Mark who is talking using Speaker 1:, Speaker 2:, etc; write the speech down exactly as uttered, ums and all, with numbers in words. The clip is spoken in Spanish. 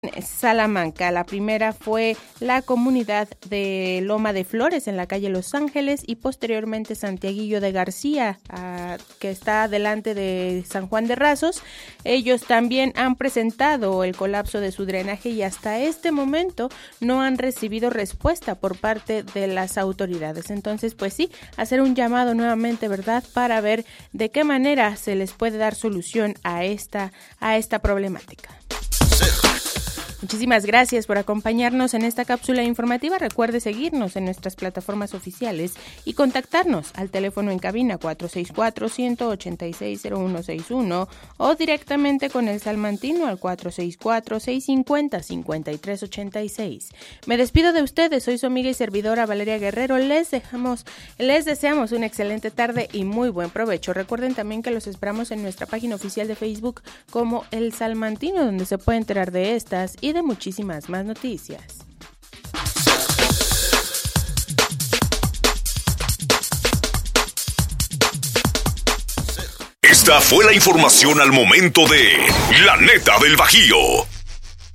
Speaker 1: Salamanca. La primera fue la comunidad de Loma de Flores en la calle Los Ángeles y posteriormente Santiaguillo de García, uh, que está delante de San Juan de Rasos. Ellos también han presentado el colapso de su drenaje y hasta este momento no han recibido respuesta por parte de las autoridades. Entonces, pues sí, hacer un llamado nuevamente, ¿verdad?, para ver de qué manera se les puede dar solución a esta, a esta problemática. Muchísimas gracias por acompañarnos en esta cápsula informativa. Recuerde seguirnos en nuestras plataformas oficiales y contactarnos al teléfono en cabina cuatro seis cuatro, uno ocho seis, cero uno seis uno o directamente con el salmantino al cuatro seis cuatro, seis cinco cero, cinco tres ocho seis. Me despido de ustedes, soy su amiga y servidora Valeria Guerrero. Les dejamos, les deseamos una excelente tarde y muy buen provecho. Recuerden también que los esperamos en nuestra página oficial de Facebook como El Salmantino, donde se puede enterar de estas y de muchísimas más noticias.
Speaker 2: Esta fue la información al momento de La Neta del Bajío.